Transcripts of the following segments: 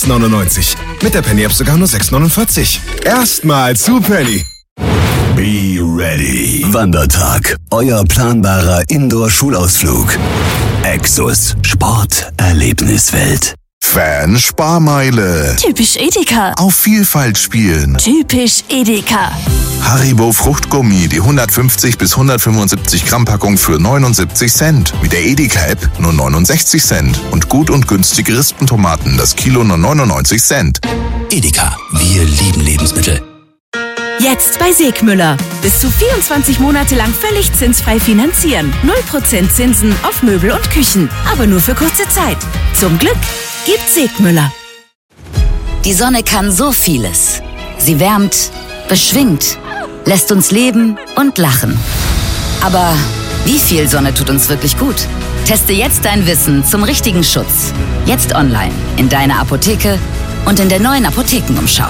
6,99. Mit der Penny-App sogar nur 6,49. Erstmal zu Penny. Be ready. Wandertag. Euer planbarer Indoor-Schulausflug. Exus. Sport-Erlebniswelt. Fan-Sparmeile. Typisch Edeka. Auf Vielfalt spielen. Typisch Edeka. Haribo Fruchtgummi, die 150 bis 175 Gramm Packung für 79 Cent. Mit der Edeka-App nur 69 Cent. Und gut und günstige Rispentomaten, das Kilo nur 99 Cent. Edeka. Wir lieben Lebensmittel. Jetzt bei Segmüller. Bis zu 24 Monate lang völlig zinsfrei finanzieren. 0% Zinsen auf Möbel und Küchen. Aber nur für kurze Zeit. Zum Glück gibt Segmüller. Die Sonne kann so vieles. Sie wärmt, beschwingt, lässt uns leben und lachen. Aber wie viel Sonne tut uns wirklich gut? Teste jetzt dein Wissen zum richtigen Schutz. Jetzt online, in deiner Apotheke und in der neuen Apothekenumschau.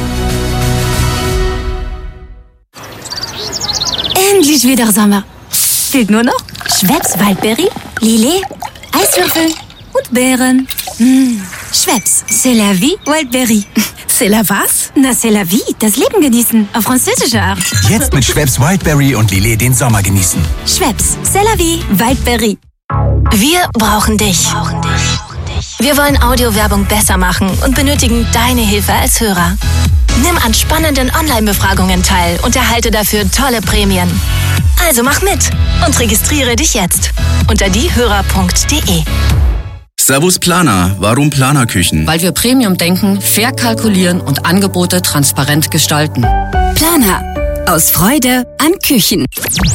Endlich wieder Sommer. Fehlt nur noch Schweppes Waldbeere, Lillet, Eiswürfel und Beeren. Schweppes, c'est la vie, Wildberry. C'est la was? Na, c'est la vie, das Leben genießen, auf französische Art. Jetzt mit Schweppes Wildberry und Lillet den Sommer genießen. Schweppes, c'est la vie, Wildberry. Wir brauchen dich. Wir wollen Audiowerbung besser machen und benötigen deine Hilfe als Hörer. Nimm an spannenden Online-Befragungen teil und erhalte dafür tolle Prämien. Also mach mit und registriere dich jetzt unter diehörer.de. Servus Planer. Warum Planerküchen? Weil wir Premium denken, fair kalkulieren und Angebote transparent gestalten. Planer. Aus Freude an Küchen.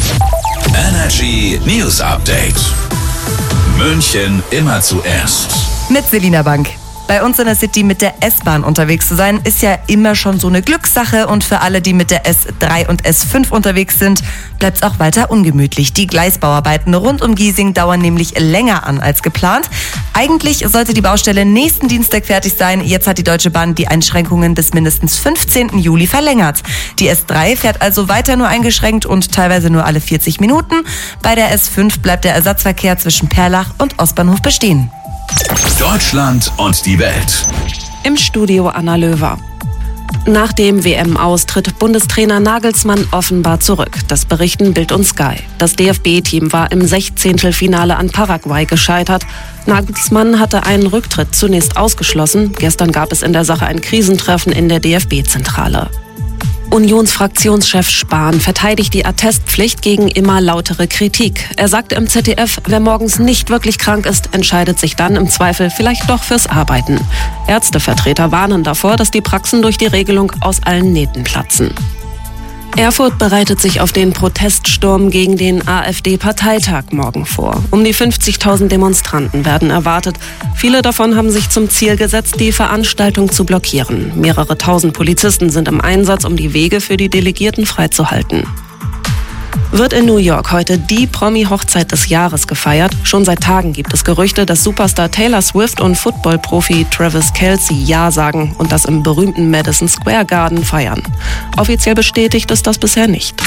Energy News Update. München immer zuerst. Mit Selina Bank. Bei uns in der City mit der S-Bahn unterwegs zu sein, ist ja immer schon so eine Glückssache. Und für alle, die mit der S3 und S5 unterwegs sind, bleibt es auch weiter ungemütlich. Die Gleisbauarbeiten rund um Giesing dauern nämlich länger an als geplant. Eigentlich sollte die Baustelle nächsten Dienstag fertig sein. Jetzt hat die Deutsche Bahn die Einschränkungen bis mindestens 15. Juli verlängert. Die S3 fährt also weiter nur eingeschränkt und teilweise nur alle 40 Minuten. Bei der S5 bleibt der Ersatzverkehr zwischen Perlach und Ostbahnhof bestehen. Deutschland und die Welt. Im Studio Anna Löwer. Nach dem WM-Austritt Bundestrainer Nagelsmann offenbar zurück. Das berichten Bild und Sky. Das DFB-Team war im 16. Finale an Paraguay gescheitert. Nagelsmann hatte einen Rücktritt zunächst ausgeschlossen. Gestern gab es in der Sache ein Krisentreffen in der DFB-Zentrale. Unionsfraktionschef Spahn verteidigt die Attestpflicht gegen immer lautere Kritik. Er sagte im ZDF, wer morgens nicht wirklich krank ist, entscheidet sich dann im Zweifel vielleicht doch fürs Arbeiten. Ärztevertreter warnen davor, dass die Praxen durch die Regelung aus allen Nähten platzen. Erfurt bereitet sich auf den Proteststurm gegen den AfD-Parteitag morgen vor. Um die 50.000 Demonstranten werden erwartet. Viele davon haben sich zum Ziel gesetzt, die Veranstaltung zu blockieren. Mehrere tausend Polizisten sind im Einsatz, um die Wege für die Delegierten freizuhalten. Wird in New York heute die Promi-Hochzeit des Jahres gefeiert. Schon seit Tagen gibt es Gerüchte, dass Superstar Taylor Swift und Football-Profi Travis Kelce Ja sagen und das im berühmten Madison Square Garden feiern. Offiziell bestätigt ist das bisher nicht.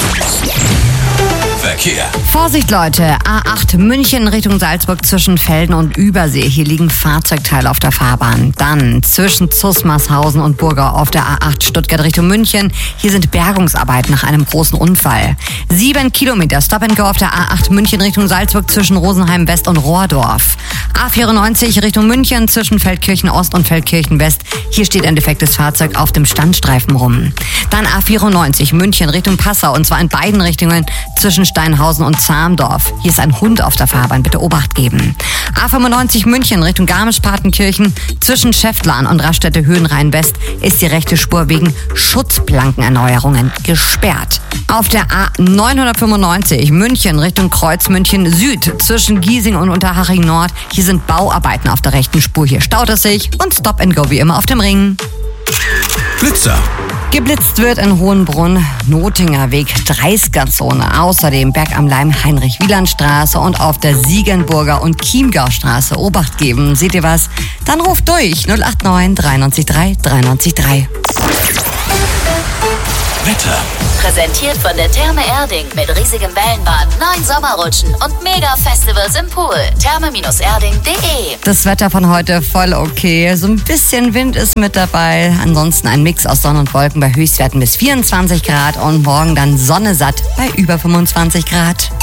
Verkehr. Vorsicht Leute, A8 München Richtung Salzburg zwischen Velden und Übersee. Hier liegen Fahrzeugteile auf der Fahrbahn. Dann zwischen Zusmarshausen und Burgau auf der A8 Stuttgart Richtung München. Hier sind Bergungsarbeiten nach einem großen Unfall. 7 Kilometer Stop and Go auf der A8 München Richtung Salzburg zwischen Rosenheim West und Rohrdorf. A94 Richtung München zwischen Feldkirchen Ost und Feldkirchen West. Hier steht ein defektes Fahrzeug auf dem Standstreifen rum. Dann A94 München Richtung Passau und zwar in beiden Richtungen zwischen Steinhausen und Zahmdorf. Hier ist ein Hund auf der Fahrbahn, bitte Obacht geben. A95 München Richtung Garmisch-Partenkirchen zwischen Schäftlarn und Raststätte Höhenrhein-West ist die rechte Spur wegen Schutzplankenerneuerungen gesperrt. Auf der A995 München Richtung Kreuzmünchen Süd zwischen Giesing und Unterhaching Nord. Hier sind Bauarbeiten auf der rechten Spur. Hier staut es sich und Stop and Go wie immer auf dem Ring. Blitzer. Geblitzt wird in Hohenbrunn, Notinger Weg, 30er-Zone. Außerdem Berg am Leim, Heinrich-Wieland-Straße und auf der Siegenburger und Chiemgau-Straße. Obacht geben. Seht ihr was? Dann ruft durch 089 93 3 93 3. Wetter. Präsentiert von der Therme Erding mit riesigem Wellenbad, 9 Sommerrutschen und Mega-Festivals im Pool. Therme-erding.de. Das Wetter von heute voll okay. So ein bisschen Wind ist mit dabei. Ansonsten ein Mix aus Sonne und Wolken bei Höchstwerten bis 24 Grad und morgen dann Sonne satt bei über 25 Grad.